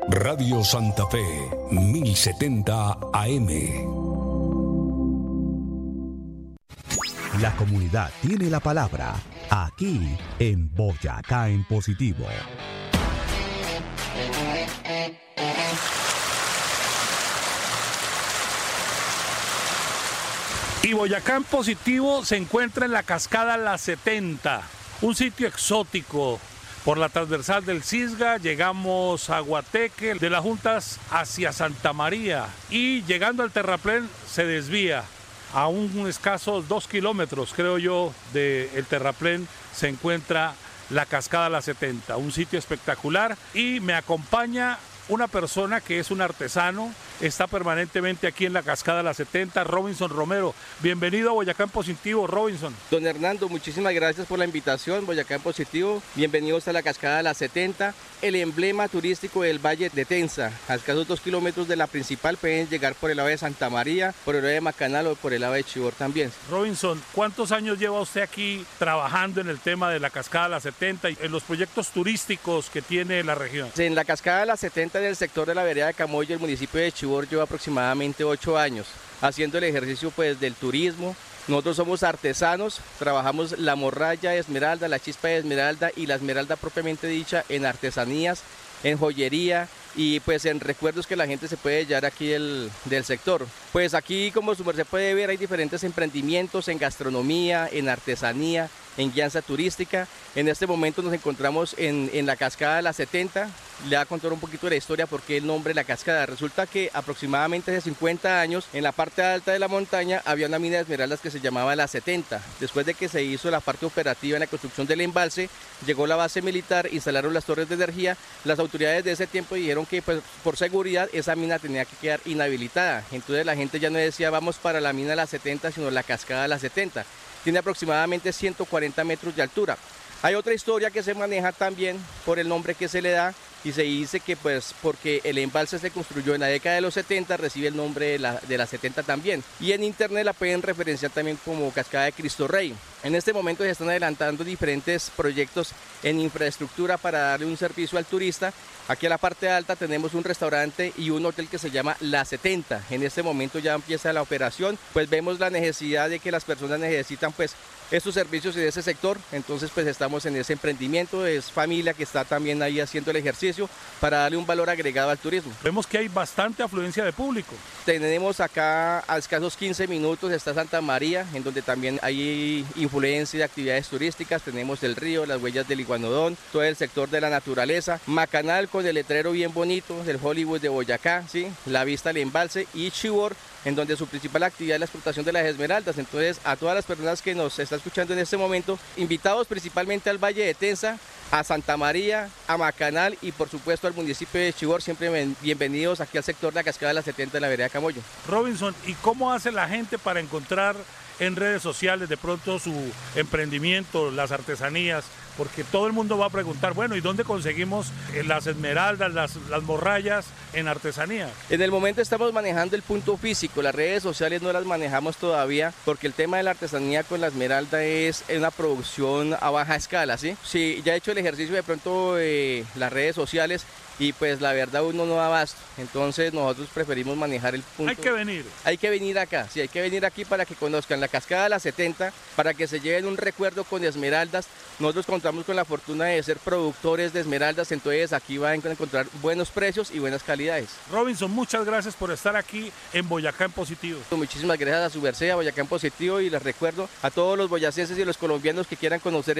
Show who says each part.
Speaker 1: Radio Santa Fe, 1070 AM.
Speaker 2: La comunidad tiene la palabra, aquí en Boyacá en Positivo.
Speaker 3: Y Boyacá en Positivo se encuentra en la cascada La 70, un sitio exótico. Por la transversal del Cisga llegamos a Guateque, de las Juntas hacia Santa María, y llegando al terraplén se desvía a un escaso 2 kilómetros, creo yo, del terraplén se encuentra la cascada La 70, un sitio espectacular, y me acompaña una persona que es un artesano, está permanentemente aquí en la cascada La 70, Robinson Romero. Bienvenido a Boyacá en Positivo, Robinson.
Speaker 4: Don Hernando, muchísimas gracias por la invitación, Boyacá en Positivo. Bienvenidos a la cascada La 70, el emblema turístico del Valle de Tenza. A escasos 2 kilómetros de la principal pueden llegar por el lado de Santa María, por el lado de Macanal o por el lado de Chivor también.
Speaker 3: Robinson, ¿cuántos años lleva usted aquí trabajando en el tema de la cascada La 70 y en los proyectos turísticos que tiene la región?
Speaker 4: En la cascada La 70 del sector de la vereda de Camoyo, el municipio de Chivor, lleva aproximadamente 8 años haciendo el ejercicio pues del turismo. Nosotros somos artesanos, trabajamos la morralla de esmeralda, la chispa de esmeralda y la esmeralda propiamente dicha en artesanías, en joyería y pues en recuerdos que la gente se puede llevar aquí del sector. Pues aquí, como su merced puede ver, hay diferentes emprendimientos en gastronomía, en artesanía, en guianza turística. En este momento nos encontramos en la cascada La 70. Le voy a contar un poquito de la historia, por qué el nombre de la cascada. Resulta que aproximadamente hace 50 años, en la parte alta de la montaña, había una mina de esmeraldas que se llamaba La 70. Después de que se hizo la parte operativa en la construcción del embalse, llegó la base militar, instalaron las torres de energía. Las autoridades de ese tiempo dijeron que pues, por seguridad esa mina tenía que quedar inhabilitada. Entonces la gente ya no decía vamos para la mina La 70, sino la cascada La 70. Tiene aproximadamente 140 metros de altura. Hay otra historia que se maneja también por el nombre que se le da y se dice que pues porque el embalse se construyó en la década de los 70 recibe el nombre de la 70 también. Y en internet la pueden referenciar también como cascada de Cristo Rey. En este momento se están adelantando diferentes proyectos en infraestructura para darle un servicio al turista. Aquí a la parte alta tenemos un restaurante y un hotel que se llama La 70. En este momento ya empieza la operación, pues vemos la necesidad de que las personas necesitan pues estos servicios en ese sector, entonces pues estamos en ese emprendimiento, es familia que está también ahí haciendo el ejercicio para darle un valor agregado al turismo.
Speaker 3: Vemos que hay bastante afluencia de público.
Speaker 4: Tenemos acá a escasos 15 minutos está Santa María, en donde también hay influencia de actividades turísticas, tenemos el río, las huellas del iguanodón, todo el sector de la naturaleza, Macanal con el letrero bien bonito del Hollywood de Boyacá, ¿sí? La vista al embalse y Chivor, en donde su principal actividad es la explotación de las esmeraldas. Entonces, a todas las personas que nos están escuchando en este momento, invitados principalmente al Valle de Tenza, a Santa María, a Macanal y por supuesto al municipio de Chivor, siempre bienvenidos aquí al sector de la cascada de la 70 de la vereda de Camoyo.
Speaker 3: Robinson, ¿y cómo hace la gente para encontrar en redes sociales de pronto su emprendimiento, las artesanías? Porque todo el mundo va a preguntar, bueno, ¿y dónde conseguimos las esmeraldas, las morrallas en artesanía?
Speaker 4: En el momento estamos manejando el punto físico, las redes sociales no las manejamos todavía porque el tema de la artesanía con la esmeralda es una producción a baja escala, ¿sí? Sí, ya he hecho el ejercicio de pronto las redes sociales y pues la verdad uno no da abasto, entonces nosotros preferimos manejar el punto.
Speaker 3: Hay que venir.
Speaker 4: Hay que venir acá, sí, hay que venir aquí para que conozcan la cascada de la 70, para que se lleven un recuerdo con esmeraldas. Nosotros contamos con la fortuna de ser productores de esmeraldas, entonces aquí van a encontrar buenos precios y buenas calidades.
Speaker 3: Robinson, muchas gracias por estar aquí en Boyacá en Positivo.
Speaker 4: Muchísimas gracias a su merced, a Boyacá en Positivo, y les recuerdo a todos los boyacenses y los colombianos que quieran conocer